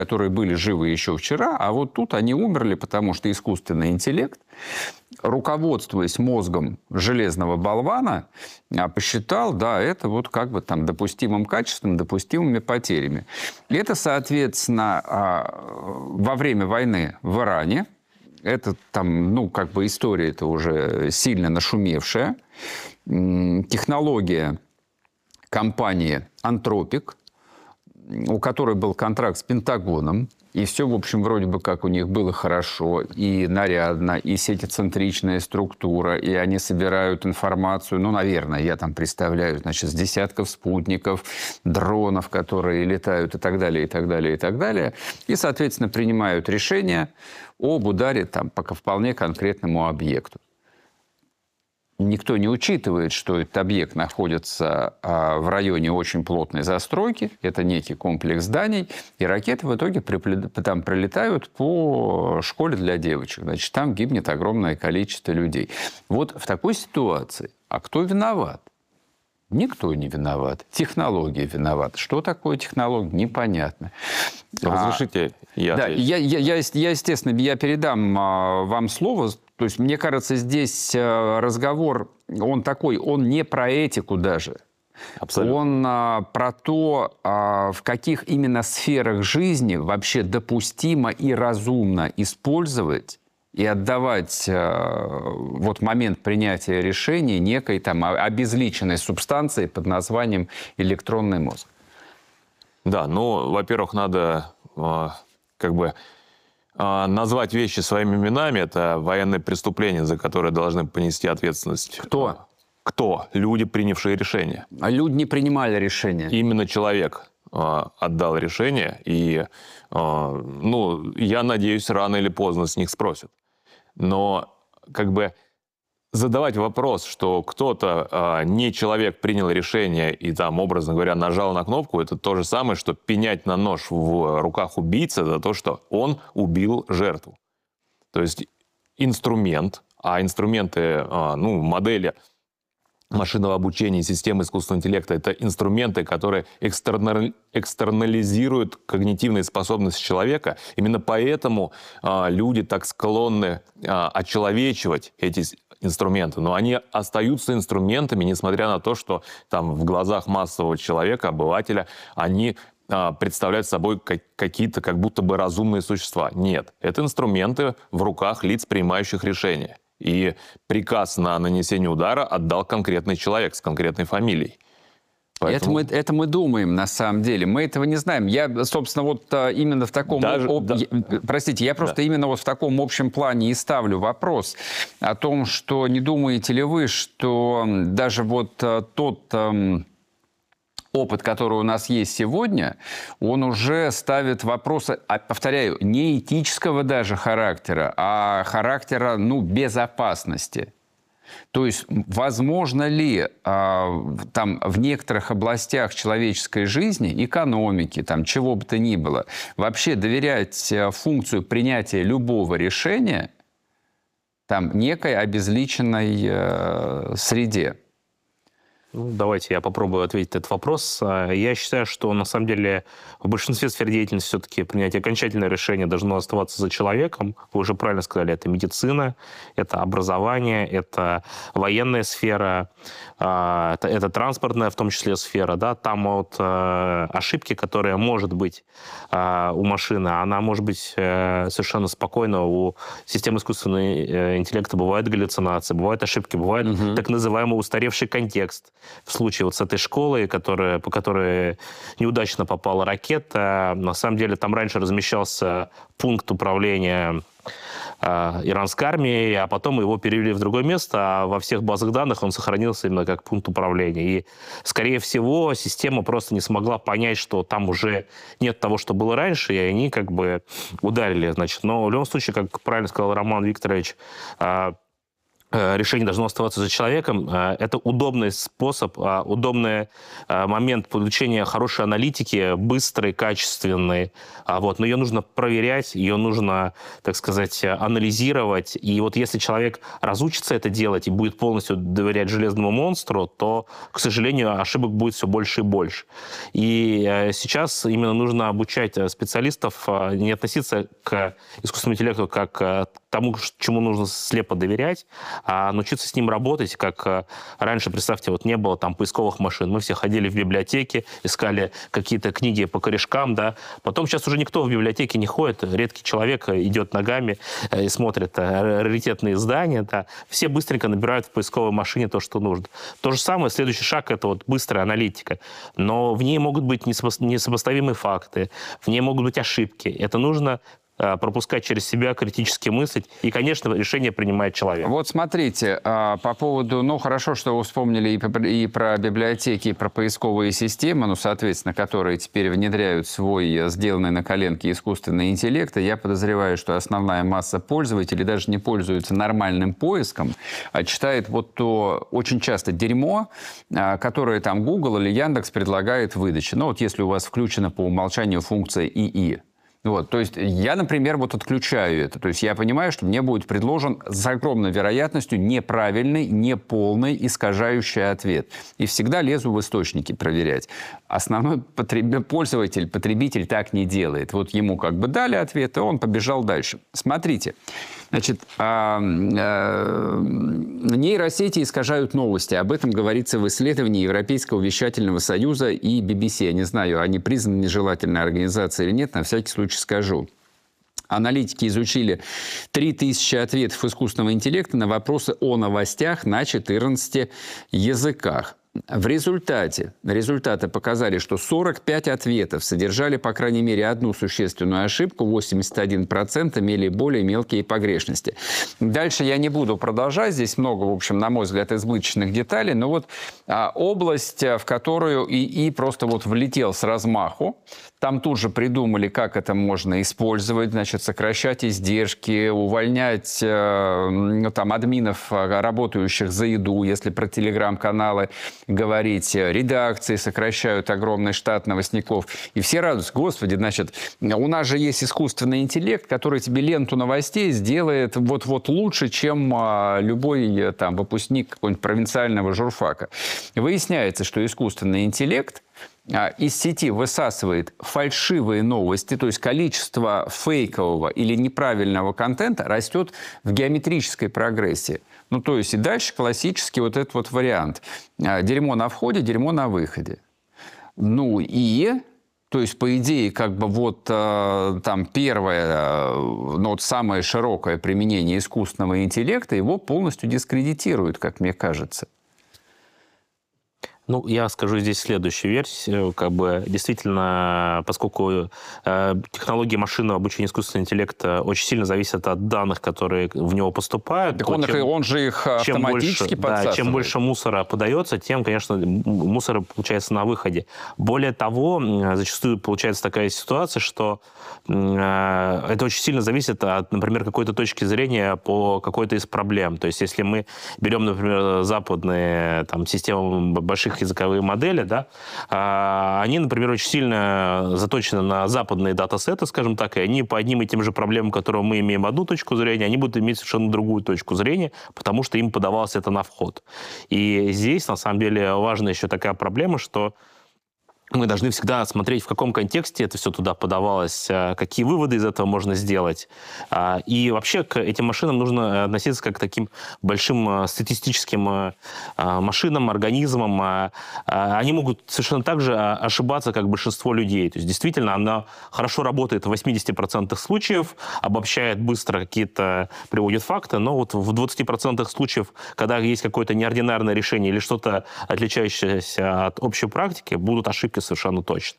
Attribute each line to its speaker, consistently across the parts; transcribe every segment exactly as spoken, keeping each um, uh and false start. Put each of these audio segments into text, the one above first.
Speaker 1: которые были живы еще вчера, а вот тут они умерли, потому что искусственный интеллект, руководствуясь мозгом железного болвана, посчитал, да, это вот как бы там допустимым качеством, допустимыми потерями. Это, соответственно, во время войны в Иране, это там, ну, как бы история это уже сильно нашумевшая, технология компании Anthropic, у которой был контракт с Пентагоном, и все, в общем, вроде бы как у них было хорошо, и нарядно, и сетицентричная структура, и они собирают информацию, ну, наверное, я там представляю, значит, с десятков спутников, дронов, которые летают, и так далее, и так далее, и так далее, и, соответственно, принимают решение об ударе там по вполне конкретному объекту. Никто не учитывает, что этот объект находится в районе очень плотной застройки, это некий комплекс зданий, и ракеты в итоге там прилетают по школе для девочек. Значит, там гибнет огромное количество людей. Вот в такой ситуации, а кто виноват? Никто не виноват. Технология виновата. Что такое технология? Непонятно.
Speaker 2: Разрешите, я
Speaker 1: Да, я, я, я, я, естественно, я передам а, вам слово. То есть, мне кажется, здесь а, разговор, он такой, он не про этику даже. Абсолютно. Он а, про то, а, в каких именно сферах жизни вообще допустимо и разумно использовать и отдавать э, вот момент принятия решения некой там обезличенной субстанции под названием электронный мозг.
Speaker 2: Да, ну, во-первых, надо э, как бы э, назвать вещи своими именами. Это военные преступления, за которые должны понести ответственность.
Speaker 1: Кто?
Speaker 2: Кто? Люди, принявшие решение.
Speaker 1: А люди не принимали решение.
Speaker 2: Именно человек э, отдал решение, и, э, ну, я надеюсь, рано или поздно с них спросят. Но как бы задавать вопрос, что кто-то, э, не человек, принял решение и там, образно говоря, нажал на кнопку, это то же самое, что пенять на нож в руках убийцы за то, что он убил жертву. То есть инструмент, а инструменты, э, ну, модели машинного обучения, системы искусственного интеллекта — это инструменты, которые экстернали... экстернализируют когнитивные способности человека. Именно поэтому а, люди так склонны а, очеловечивать эти инструменты. Но они остаются инструментами, несмотря на то, что там в глазах массового человека, обывателя, они а, представляют собой как, какие-то как будто бы разумные существа. Нет, это инструменты в руках лиц, принимающих решения. И приказ на нанесение удара отдал конкретный человек с конкретной фамилией.
Speaker 1: Поэтому... Это, мы, это мы думаем, на самом деле. Мы этого не знаем. Я, собственно, вот именно в таком...
Speaker 2: Даже,
Speaker 1: об...
Speaker 2: да.
Speaker 1: я, простите, я просто
Speaker 2: да.
Speaker 1: именно вот в таком общем плане и ставлю вопрос о том, что не думаете ли вы, что даже вот тот... опыт, который у нас есть сегодня, он уже ставит вопросы, повторяю, не этического даже характера, а характера, ну, безопасности. То есть, возможно ли а, там, в некоторых областях человеческой жизни, экономики, там, чего бы то ни было, вообще доверять функцию принятия любого решения там, некой обезличенной э, среде?
Speaker 3: Ну, давайте я попробую ответить на этот вопрос. Я считаю, что на самом деле в большинстве сфер деятельности все-таки принятие окончательного решения должно оставаться за человеком. Вы уже правильно сказали, это медицина, это образование, это военная сфера, это, это транспортная в том числе сфера. Да? Там вот ошибки, которые может быть у машины, она может быть совершенно спокойно. У системы искусственного интеллекта бывают галлюцинации, бывают ошибки, бывает угу. так называемый устаревший контекст. В случае вот с этой школой, которая, по которой неудачно попала ракета, на самом деле там раньше размещался пункт управления э, иранской армией, а потом его перевели в другое место, а во всех базах данных он сохранился именно как пункт управления. И, скорее всего, система просто не смогла понять, что там уже нет того, что было раньше, и они как бы ударили. Значит. Но в любом случае, как правильно сказал Роман Викторович, э, решение должно оставаться за человеком. Это удобный способ, удобный момент получения хорошей аналитики, быстрой, качественной. Вот. Но ее нужно проверять, ее нужно, так сказать, анализировать. И вот если человек разучится это делать и будет полностью доверять железному монстру, то, к сожалению, ошибок будет все больше и больше. И сейчас именно нужно обучать специалистов не относиться к искусственному интеллекту как к тому, чему нужно слепо доверять, а научиться с ним работать, как раньше, представьте, вот не было там поисковых машин. Мы все ходили в библиотеки, искали какие-то книги по корешкам, да. Потом сейчас уже никто в библиотеке не ходит, редкий человек идет ногами и смотрит раритетные издания, да. Все быстренько набирают в поисковой машине то, что нужно. То же самое, следующий шаг — это вот быстрая аналитика. Но в ней могут быть несопоставимые факты, в ней могут быть ошибки. Это нужно пропускать через себя, критически мыслить. И, конечно, решение принимает человек.
Speaker 1: Вот смотрите, по поводу... Ну, хорошо, что вы вспомнили и про библиотеки, и про поисковые системы, ну, соответственно, которые теперь внедряют свой сделанный на коленке искусственный интеллект. И я подозреваю, что основная масса пользователей даже не пользуется нормальным поиском, а читает вот то очень часто дерьмо, которое там Google или Яндекс предлагает в выдаче. Ну, вот если у вас включена по умолчанию функция ИИ. Вот, то есть я, например, вот отключаю это. То есть я понимаю, что мне будет предложен с огромной вероятностью неправильный, неполный, искажающий ответ. И всегда лезу в источники проверять. Основной потреб... пользователь, потребитель так не делает. Вот ему как бы дали ответ, и он побежал дальше. Смотрите. Значит, а, а, нейросети искажают новости. Об этом говорится в исследовании Европейского вещательного союза и би би си. Я не знаю, они признаны нежелательной организацией или нет, на всякий случай скажу. Аналитики изучили три тысячи ответов искусственного интеллекта на вопросы о новостях на четырнадцати языках. В результате, результаты показали, что сорок пять ответов содержали, по крайней мере, одну существенную ошибку, восемьдесят один процент имели более мелкие погрешности. Дальше я не буду продолжать, здесь много, в общем, на мой взгляд, избыточных деталей, но вот а, область, в которую ИИ просто вот влетел с размаху. Там тут же придумали, как это можно использовать, значит, сокращать издержки, увольнять э, там, админов, работающих за еду, если про телеграм-каналы говорить, редакции сокращают огромный штат новостников. И все радуются, господи, значит, у нас же есть искусственный интеллект, который тебе ленту новостей сделает вот-вот лучше, чем а, любой там, выпускник какого-нибудь провинциального журфака. Выясняется, что искусственный интеллект из сети высасывает фальшивые новости, то есть количество фейкового или неправильного контента растет в геометрической прогрессии. Ну, то есть и дальше классический вот этот вот вариант. Дерьмо на входе, дерьмо на выходе. Ну и... То есть, по идее, как бы вот э, там первое, ну, вот самое широкое применение искусственного интеллекта его полностью дискредитирует, как мне кажется.
Speaker 3: Ну, я скажу здесь следующую версию. Как бы действительно, поскольку э, технологии машинного обучения искусственного интеллекта очень сильно зависят от данных, которые в него поступают.
Speaker 1: Так он,
Speaker 3: чем,
Speaker 1: он же их автоматически
Speaker 3: больше,
Speaker 1: подсасывает.
Speaker 3: Да, чем больше мусора подается, тем, конечно, мусора получается на выходе. Более того, зачастую получается такая ситуация, что э, это очень сильно зависит от, например, какой-то точки зрения по какой-то из проблем. То есть, если мы берем, например, западные там, системы больших языковые модели, да, они, например, очень сильно заточены на западные датасеты, скажем так, и они по одним и тем же проблемам, которые мы имеем одну точку зрения, они будут иметь совершенно другую точку зрения, потому что им подавалось это на вход. И здесь, на самом деле, важна еще такая проблема, что мы должны всегда смотреть, в каком контексте это все туда подавалось, какие выводы из этого можно сделать. И вообще к этим машинам нужно относиться как к таким большим статистическим машинам, организмам. Они могут совершенно так же ошибаться, как большинство людей. То есть действительно она хорошо работает в восьмидесяти процентах случаев, обобщает быстро какие-то, приводит факты, но вот в двадцати процентах случаев, когда есть какое-то неординарное решение или что-то отличающееся от общей практики, будут ошибки совершенно точно.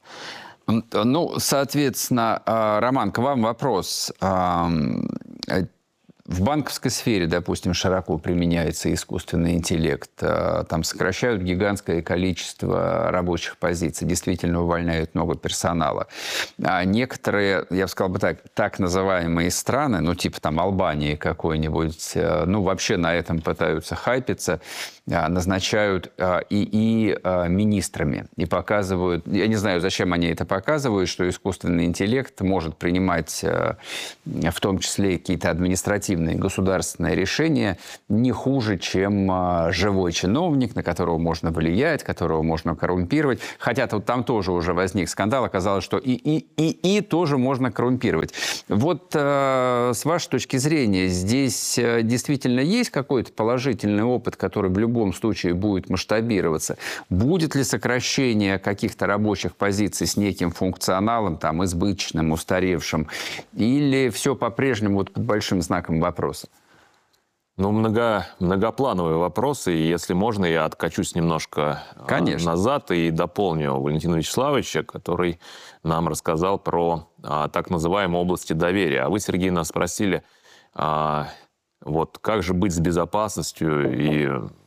Speaker 1: Ну, соответственно, Роман, к вам вопрос. В банковской сфере, допустим, широко применяется искусственный интеллект. Там сокращают гигантское количество рабочих позиций, действительно увольняют много персонала. А некоторые, я бы сказал бы так, так называемые страны, ну типа там Албании какой-нибудь, ну вообще на этом пытаются хайпиться, назначают ИИ министрами и показывают, я не знаю, зачем они это показывают, что искусственный интеллект может принимать в том числе какие-то административные государственные решения не хуже, чем живой чиновник, на которого можно влиять, которого можно коррумпировать. Хотя вот там тоже уже возник скандал, оказалось, что и и и и тоже можно коррумпировать. Вот э, с вашей точки зрения, здесь действительно есть какой-то положительный опыт, который в любом случае будет масштабироваться? Будет ли сокращение каких-то рабочих позиций с неким функционалом, там, избыточным, устаревшим? Или все по-прежнему вот под большим знаком вопроса?
Speaker 2: Ну, много, многоплановые вопросы, и если можно, я откачусь немножко
Speaker 1: Конечно.
Speaker 2: назад и дополню Валентина Вячеславовича, который нам рассказал про а, так называемые области доверия. А вы, Сергей, нас спросили, а, вот как же быть с безопасностью и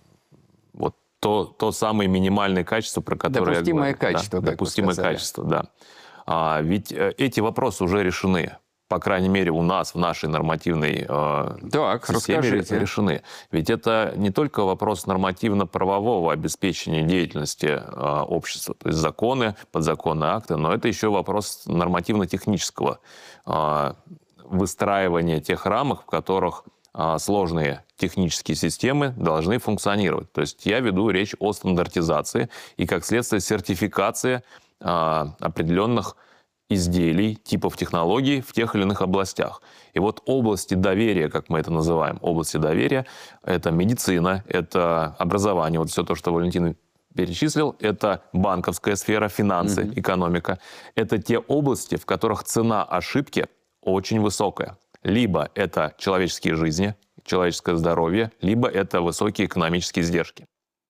Speaker 2: вот то, то самое минимальное качество, про которое
Speaker 1: допустимое
Speaker 2: я говорю.
Speaker 1: качество,
Speaker 2: Да,
Speaker 1: как
Speaker 2: допустимое
Speaker 1: вы сказали.
Speaker 2: качество, да. А, ведь эти вопросы уже решены. По крайней мере, у нас в нашей нормативной э,
Speaker 1: так,
Speaker 2: системе
Speaker 1: расскажите.
Speaker 2: решены. Ведь это не только вопрос нормативно-правового обеспечения деятельности э, общества, то есть законы, подзаконные акты, но это еще вопрос нормативно-технического э, выстраивания тех рамок, в которых э, сложные технические системы должны функционировать. То есть я веду речь о стандартизации и, как следствие, сертификации э, определенных изделий, типов технологий в тех или иных областях. И вот области доверия, как мы это называем, области доверия, это медицина, это образование, вот все то, что Валентин перечислил, это банковская сфера, финансы, mm-hmm. экономика. Это те области, в которых цена ошибки очень высокая. Либо это человеческие жизни, человеческое здоровье, либо это высокие экономические издержки.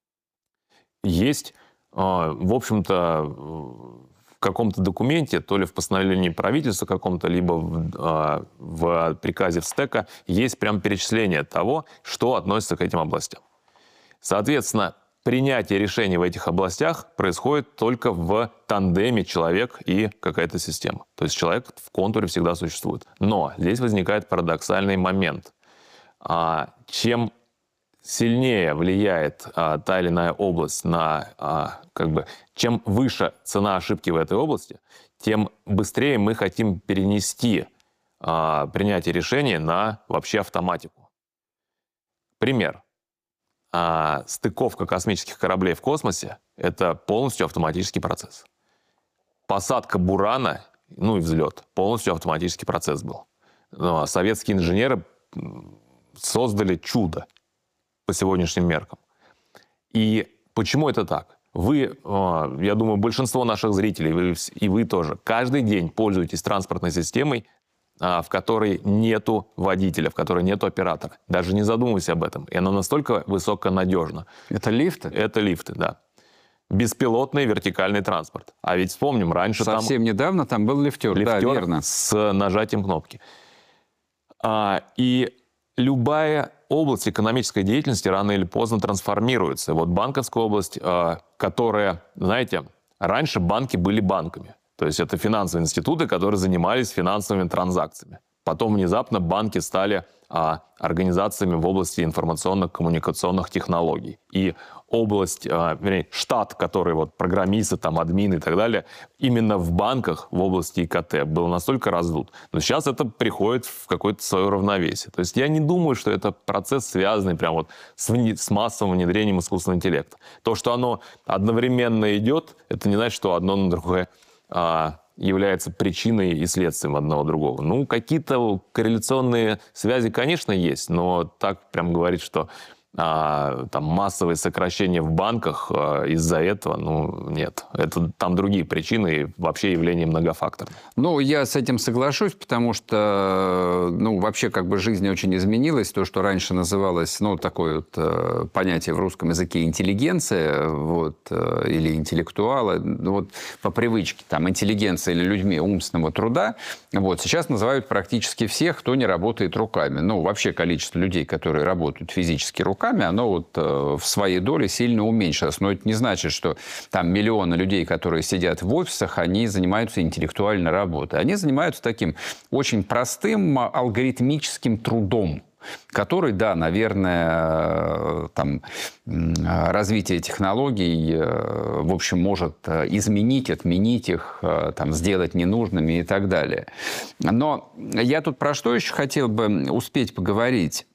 Speaker 2: Есть, в общем-то, в каком-то документе, то ли в постановлении правительства каком-то, либо в, в приказе ВСТЭКа есть прям перечисление того, что относится к этим областям. Соответственно, принятие решений в этих областях происходит только в тандеме человек и какая-то система. То есть человек в контуре всегда существует. Но здесь возникает парадоксальный момент. Чем сильнее влияет а, та или иная область на, а, как бы, чем выше цена ошибки в этой области, тем быстрее мы хотим перенести а, принятие решения на вообще автоматику. Пример. А, стыковка космических кораблей в космосе – это полностью автоматический процесс. Посадка «Бурана», ну и взлет, полностью автоматический процесс был. Но советские инженеры создали чудо по сегодняшним меркам. И почему это так? Вы, я думаю, большинство наших зрителей, вы, и вы тоже, каждый день пользуетесь транспортной системой, в которой нету водителя, в которой нету оператора. Даже не задумывайся об этом. И она настолько высоконадежна.
Speaker 1: Это лифты?
Speaker 2: Это лифты, да. Беспилотный вертикальный транспорт. А ведь вспомним, раньше
Speaker 1: Совсем
Speaker 2: там...
Speaker 1: Совсем недавно там был лифтер,
Speaker 2: лифтер,
Speaker 1: да, верно.
Speaker 2: С нажатием кнопки. А, и любая область экономической деятельности рано или поздно трансформируется. Вот банковская область, которая, знаете, раньше банки были банками. То есть это финансовые институты, которые занимались финансовыми транзакциями. Потом внезапно банки стали а, организациями в области информационно-коммуникационных технологий. И область, а, вернее, штат, который вот программисты, там, админы и так далее, именно в банках в области И К Т был настолько раздут. Но сейчас это приходит в какое-то свое равновесие. То есть я не думаю, что это процесс, связанный прям вот с, с массовым внедрением искусственного интеллекта. То, что оно одновременно идет, это не значит, что одно на другое а, является причиной и следствием одного другого. Ну, какие-то корреляционные связи, конечно, есть, но так прям говорить, что а, там массовые сокращения в банках а, из-за этого, ну, нет. Это, там другие причины и вообще явление многофакторное.
Speaker 1: Ну, я с этим соглашусь, потому что, ну, вообще как бы жизнь очень изменилась. То, что раньше называлось, ну, такое вот э, понятие в русском языке интеллигенция, вот, э, или интеллектуалы, вот, по привычке, там, интеллигенция или людьми умственного труда, вот, сейчас называют практически всех, кто не работает руками. Ну, вообще количество людей, которые работают физически руками, оно вот э, в своей доле сильно уменьшилось. Но это не значит, что там миллионы людей, которые сидят в офисах, они занимаются интеллектуальной работой. Они занимаются таким очень простым алгоритмическим трудом, который, да, наверное, там, развитие технологий, в общем, может изменить, отменить их, там, сделать ненужными и так далее. Но я тут про что еще хотел бы успеть поговорить.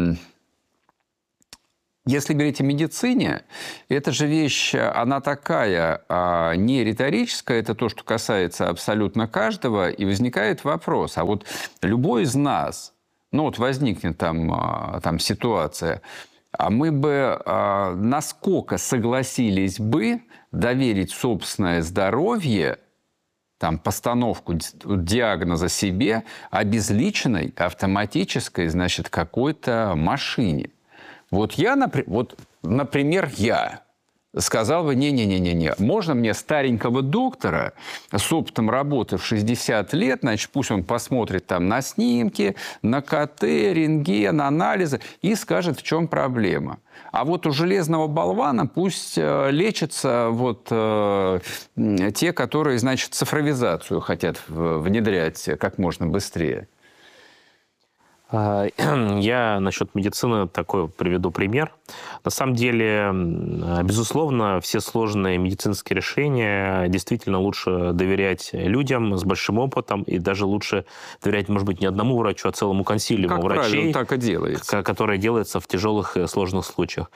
Speaker 1: Если говорить о медицине, эта же вещь, она такая, а не риторическая, это то, что касается абсолютно каждого, и возникает вопрос, а вот любой из нас, ну вот возникнет там, там ситуация, а мы бы а, насколько согласились бы доверить собственное здоровье, там, постановку диагноза себе обезличенной, автоматической, значит, какой-то машине. Вот я, вот, например, я сказал бы, не-не-не-не, можно мне старенького доктора с опытом работы в шестьдесят лет, значит, пусть он посмотрит там на снимки, на КТ, рентген, анализы и скажет, в чем проблема. А вот у железного болвана пусть лечатся вот э, те, которые, значит, цифровизацию хотят внедрять как можно быстрее.
Speaker 3: Я насчет медицины такой приведу пример. На самом деле, безусловно, все сложные медицинские решения действительно лучше доверять людям с большим опытом и даже лучше доверять, может быть, не одному врачу, а целому консилиуму
Speaker 1: как
Speaker 3: врачей,
Speaker 1: правильно, так и делается.
Speaker 3: которое делается в тяжелых и сложных случаях.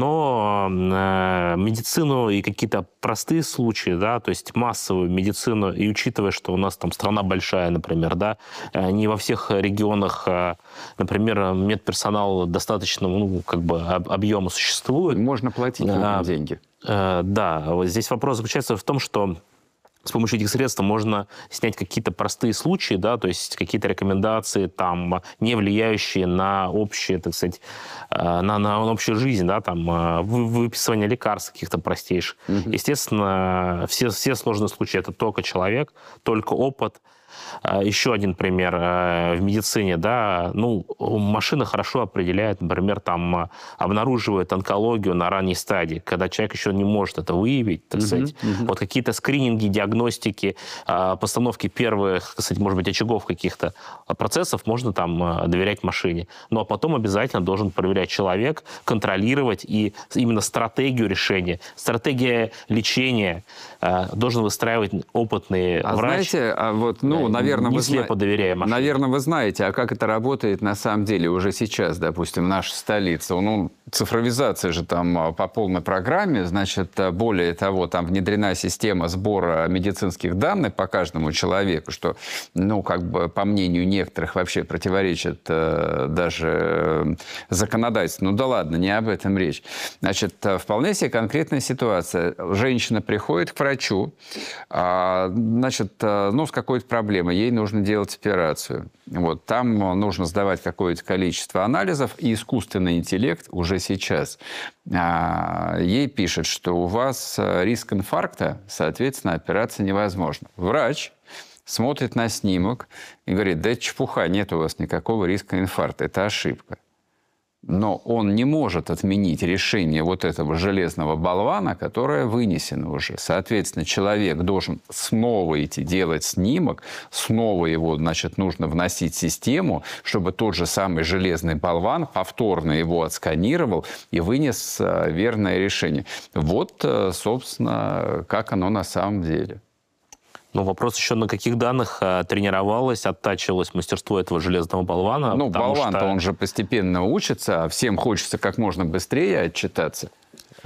Speaker 3: Но медицину и какие-то простые случаи, да, то есть массовую медицину, и учитывая, что у нас там страна большая, например, да, не во всех регионах, например, медперсонал достаточно, ну, как бы объема существует.
Speaker 1: Можно платить людям а, деньги.
Speaker 3: А, да, вот здесь вопрос заключается в том, что с помощью этих средств можно снять какие-то простые случаи, да, то есть какие-то рекомендации, там, не влияющие на общее, так сказать, на, на общую жизнь, да, там, выписывание лекарств каких-то простейших. Угу. Естественно, все, все сложные случаи – это только человек, только опыт. Еще один пример в медицине, да, ну, машина хорошо определяет, например, там, обнаруживает онкологию на ранней стадии, когда человек еще не может это выявить, так сказать. Uh-huh, uh-huh. Вот какие-то скрининги, диагностики, постановки первых, кстати, может быть, очагов каких-то процессов можно там доверять машине. Ну, а потом обязательно должен проверять человек, контролировать и именно стратегию решения, стратегия лечения должен выстраивать опытный
Speaker 1: а
Speaker 3: врач.
Speaker 1: Знаете, а вот, ну, наверное,
Speaker 3: не
Speaker 1: вы
Speaker 3: слепо
Speaker 1: зна...
Speaker 3: доверяем машине.
Speaker 1: Наверное, вы знаете, а как это работает на самом деле уже сейчас, допустим, в нашей столице. Ну, цифровизация же там по полной программе, значит, более того, там внедрена система сбора медицинских данных по каждому человеку, что, ну, как бы, по мнению некоторых, вообще противоречит э, даже законодательству. Ну, да ладно, не об этом речь. Значит, вполне себе конкретная ситуация. Женщина приходит к врачу, э, значит, э, ну, с какой-то проблемой, ей нужно делать операцию. Вот, там нужно сдавать какое-то количество анализов, и искусственный интеллект уже сейчас а, ей пишет, что у вас риск инфаркта, соответственно, операция невозможна. Врач смотрит на снимок и говорит, да это чепуха, нет у вас никакого риска инфаркта, это ошибка. Но он не может отменить решение вот этого железного болвана, которое вынесено уже. Соответственно, человек должен снова идти делать снимок, снова его, значит, нужно вносить в систему, чтобы тот же самый железный болван повторно его отсканировал и вынес верное решение. Вот, собственно, как оно на самом деле.
Speaker 3: Ну, вопрос еще, на каких данных а, тренировалось, оттачивалось мастерство этого железного болвана.
Speaker 1: Ну, болван-то
Speaker 3: что...
Speaker 1: он же постепенно учится, а всем хочется как можно быстрее отчитаться.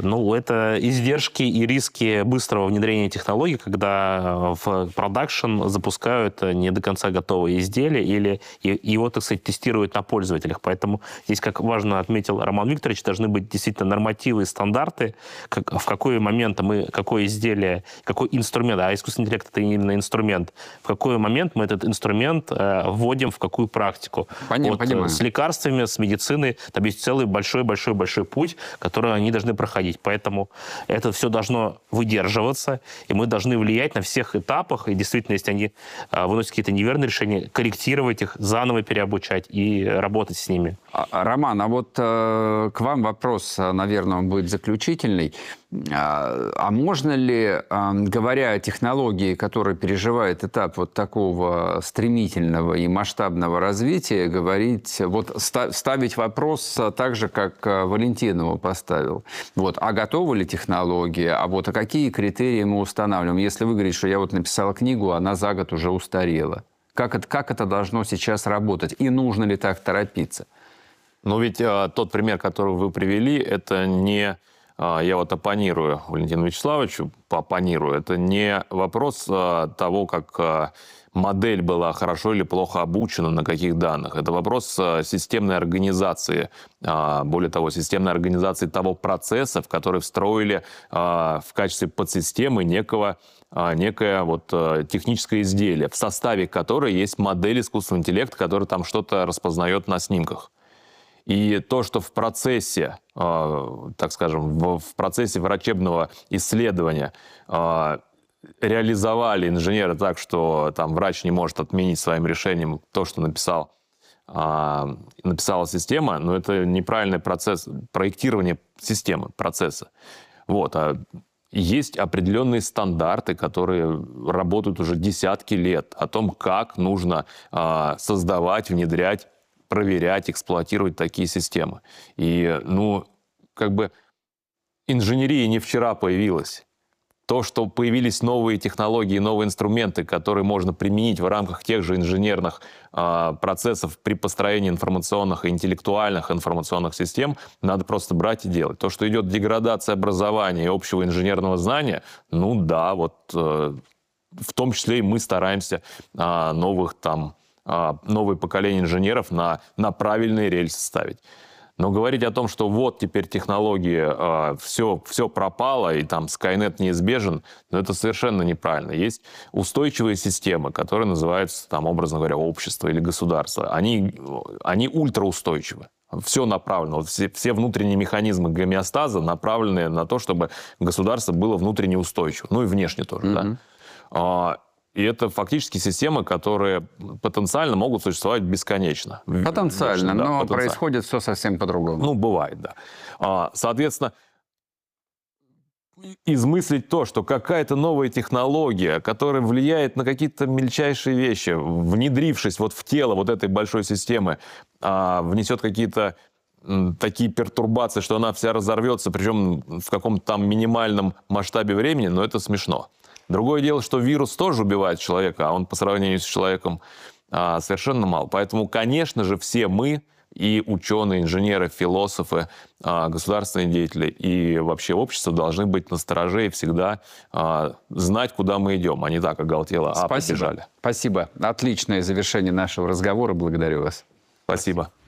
Speaker 3: Ну, это издержки и риски быстрого внедрения технологий, когда в продакшн запускают не до конца готовые изделия или его, так сказать, тестируют на пользователях. Поэтому здесь, как важно отметил Роман Викторович, должны быть действительно нормативы и стандарты, как, в какой момент мы, какое изделие, какой инструмент, а искусственный интеллект — это именно инструмент, в какой момент мы этот инструмент э, вводим в какую практику.
Speaker 1: Понятно,
Speaker 3: вот,
Speaker 1: понимаю.
Speaker 3: С лекарствами, с медициной, там есть целый большой-большой-большой путь, который они должны проходить. Поэтому это все должно выдерживаться, и мы должны влиять на всех этапах, и действительно, если они э, выносят какие-то неверные решения, корректировать их, заново переобучать и работать с ними.
Speaker 1: А, Роман, а вот э, к вам вопрос, наверное, он будет заключительный. А, а можно ли, э, говоря о технологии, которая переживает этап вот такого стремительного и масштабного развития, говорить, вот ста- ставить вопрос так же, как Валентин его поставил. Вот, а готова ли технология? А вот а какие критерии мы устанавливаем? Если вы говорите, что я вот написал книгу, она за год уже устарела. Как это, как это должно сейчас работать? И нужно ли так торопиться?
Speaker 2: Но ведь а, тот пример, который вы привели, это не... А, я вот оппонирую Валентину Вячеславовичу, оппонирую. Это не вопрос а, того, как а, модель была хорошо или плохо обучена, на каких данных. Это вопрос а, системной организации. А, более того, системной организации того процесса, в который встроили а, в качестве подсистемы некого некое вот техническое изделие, в составе которой есть модель искусственного интеллекта, который там что-то распознает на снимках. И то, что в процессе, так скажем, в процессе врачебного исследования реализовали инженеры так, что там врач не может отменить своим решением то, что написал, написала система, но это неправильный процесс проектирования системы, процесса. Вот. Есть определенные стандарты, которые работают уже десятки лет, о том, как нужно э, создавать, внедрять, проверять, эксплуатировать такие системы. И, ну, как бы инженерия не вчера появилась. То, что появились новые технологии, новые инструменты, которые можно применить в рамках тех же инженерных э, процессов при построении информационных и интеллектуальных информационных систем, надо просто брать и делать. То, что идет деградация образования и общего инженерного знания, ну да, вот э, в том числе и мы стараемся э, новых там, э, новые поколения инженеров на, на правильные рельсы ставить. Но говорить о том, что вот теперь технологии, э, все, все пропало, и там Skynet неизбежен, ну, это совершенно неправильно. Есть устойчивые системы, которые называются, там, образно говоря, общество или государство. Они, они ультраустойчивы. Все направлено. Вот все, все внутренние механизмы гомеостаза направлены на то, чтобы государство было внутренне устойчиво. Ну и внешне тоже, mm-hmm. да. И это фактически системы, которые потенциально могут существовать бесконечно.
Speaker 1: Потенциально,
Speaker 2: Вечно, да,
Speaker 1: но
Speaker 2: потенциально.
Speaker 1: происходит все совсем по-другому.
Speaker 2: Ну, бывает, да. Соответственно, измыслить то, что какая-то новая технология, которая влияет на какие-то мельчайшие вещи, внедрившись вот в тело вот этой большой системы, внесет какие-то такие пертурбации, что она вся разорвется, причем в каком-то там минимальном масштабе времени, но это смешно. Другое дело, что вирус тоже убивает человека, а он по сравнению с человеком а, совершенно мал. Поэтому, конечно же, все мы, и ученые, инженеры, философы, а, государственные деятели и вообще общество должны быть настороже и всегда а, знать, куда мы идем, а не так оголтело, а побежали.
Speaker 1: Спасибо. Отличное завершение нашего разговора. Благодарю вас.
Speaker 2: Спасибо.